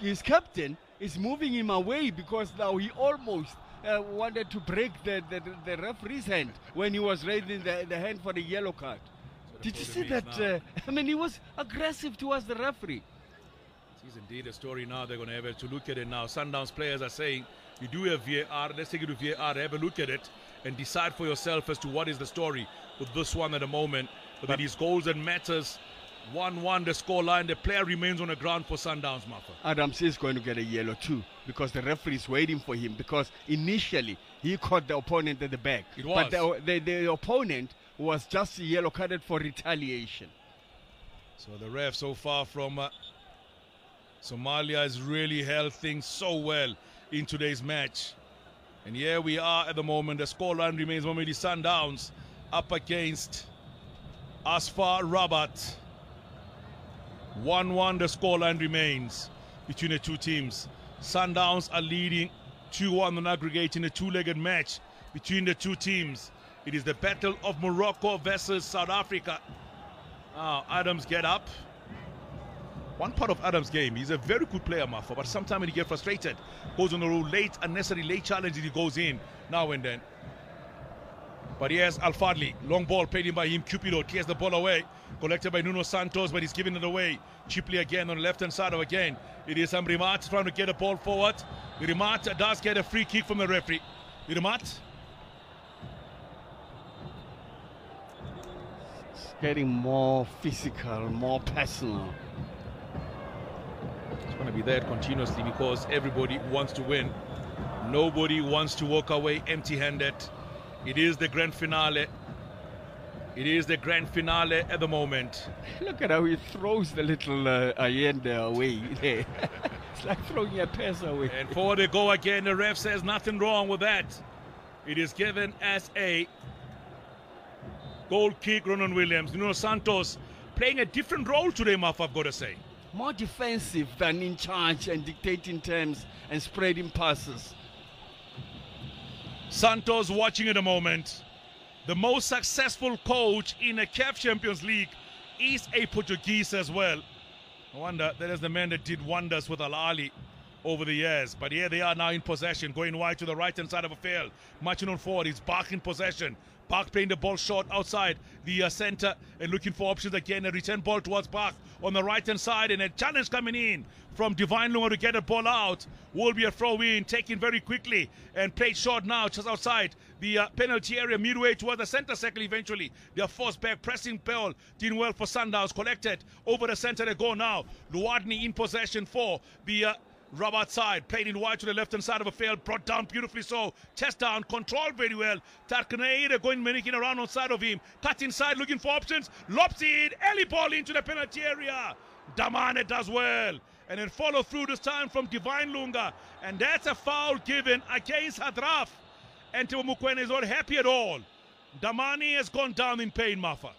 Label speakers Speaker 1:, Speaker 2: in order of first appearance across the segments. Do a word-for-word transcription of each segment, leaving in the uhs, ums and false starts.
Speaker 1: his captain is moving him away because now he almost uh, wanted to break the, the, the referee's hand when he was raising the, the hand for the yellow card. Did you see that? Uh, I mean, he was aggressive towards the referee.
Speaker 2: It is indeed a story now. They're going to have to look at it now. Sundowns players are saying, you do have V A R, let's take it to V A R, have a look at it and decide for yourself as to what is the story with this one at the moment. But, but it is goals and matters. one one the score line. The player remains on the ground for Sundowns, Martha.
Speaker 1: Adams is going to get a yellow too because the referee is waiting for him because initially he caught the opponent at the back.
Speaker 2: It was.
Speaker 1: But the, the, the opponent was just yellow carded for retaliation.
Speaker 2: So the ref so far from uh, Somalia has really held things so well in today's match. And here we are at the moment. The scoreline remains Mamelodi Sundowns up against Asfar Rabat. one one the scoreline remains between the two teams. Sundowns are leading two one on aggregate in a two-legged match between the two teams. It is the Battle of Morocco versus South Africa. Now, Adams get up. One part of Adams' game, he's a very good player, Mafa, but sometimes when he gets frustrated, goes on the road late, unnecessary late challenges, he goes in now and then. But here's Al-Fadli, long ball played in by him, Cupido clears the ball away, collected by Nuno Santos, but he's giving it away cheaply again on the left-hand side of again. It is Rimat trying to get the ball forward. Rimat does get a free kick from the referee. Rimat.
Speaker 1: It's getting more physical, more personal.
Speaker 2: It's going to be that continuously because everybody wants to win. Nobody wants to walk away empty-handed. It is the grand finale. It is the grand finale at the moment.
Speaker 1: Look at how he throws the little uh, Allende away there. It's like throwing a pass away.
Speaker 2: And forward they go again. The ref says nothing wrong with that. It is given as a goal kick, Ronan Williams. Nuno Santos playing a different role today, Maf, I've got to say.
Speaker 1: More defensive than in charge and dictating terms and spreading passes.
Speaker 2: Santos watching at the moment. The most successful coach in the C A F Champions League is a Portuguese as well. I wonder, that is the man that did wonders with Al Ahly over the years. But here they are now in possession, going wide to the right-hand side of the field. Marching on forward, it's Bach in possession. Bach playing the ball short outside the uh, center and looking for options again. A return ball towards Bach on the right-hand side, and a challenge coming in from Divine Lunga to get the ball out. Will be a throw-in, taken very quickly and played short now, just outside the uh, penalty area, midway towards the center circle eventually. They are forced back, pressing ball. Doing well for Sundowns, collected over the center they go now. Luadni in possession for the uh, Rabat side, played in wide to the left-hand side of the field, brought down beautifully so, chest down, controlled very well. Tarkaneira going manicking around on side of him, cut inside, looking for options, lobs it, early ball into the penalty area. Damane does well, and then follow through this time from Divine Lunga, and that's a foul given against Hadraf. And Tebo Mokoena is not happy at all. Damane has gone down in pain, Mafa.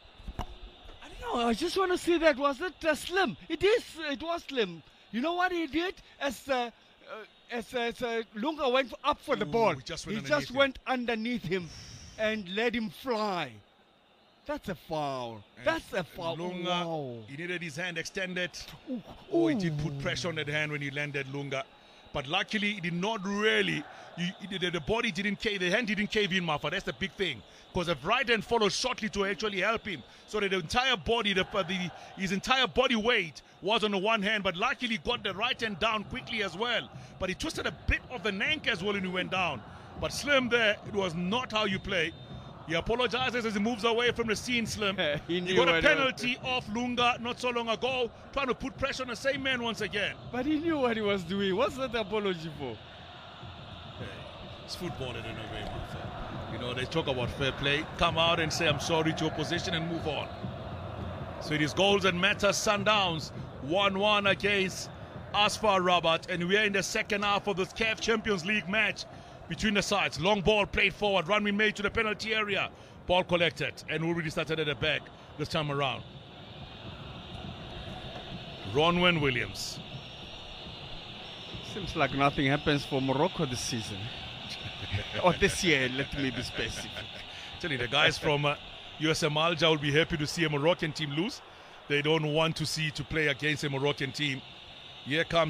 Speaker 1: I don't know, I just want to see that. Was it uh, Slim? It is, it was Slim. You know what he did? As uh, uh, as, uh, as uh, Lunga went up for the
Speaker 2: Ooh,
Speaker 1: ball,
Speaker 2: he just, went,
Speaker 1: he just
Speaker 2: him.
Speaker 1: went underneath him and let him fly. That's a foul.
Speaker 2: And
Speaker 1: That's a foul.
Speaker 2: Lunga,
Speaker 1: wow.
Speaker 2: he needed his hand extended.
Speaker 1: Ooh,
Speaker 2: Oh, he
Speaker 1: ooh.
Speaker 2: did put pressure on that hand when he landed, Lunga. But luckily, he did not really, he, he, the, the body didn't cave, the hand didn't cave in, Mafa. That's the big thing. Because the right hand followed shortly to actually help him. So that the entire body, the, uh, the his entire body weight was on the one hand, but luckily got the right hand down quickly as well. But he twisted a bit of the neck as well when he went down. But Slim there, it was not how you play. He apologizes as he moves away from the scene, Slim.
Speaker 1: he
Speaker 2: He got a penalty off Lunga not so long ago, trying to put pressure on the same man once again.
Speaker 1: But he knew what he was doing. What's that apology for?
Speaker 2: Hey, it's football in a way, man. You know, they talk about fair play. Come out and say, I'm sorry to opposition and move on. So it is goals and matters. Sundowns one one against Asfar Rabat. And we are in the second half of this C A F Champions League match between the sides. Long ball played forward. Run we made to the penalty area. Ball collected. And we already started at the back this time around. Ronwen Williams.
Speaker 1: Seems like nothing happens for Morocco this season. Or this year, let me be specific.
Speaker 2: Actually, the guys from uh, U S M Alger will be happy to see a Moroccan team lose. They don't want to see to play against a Moroccan team. Here comes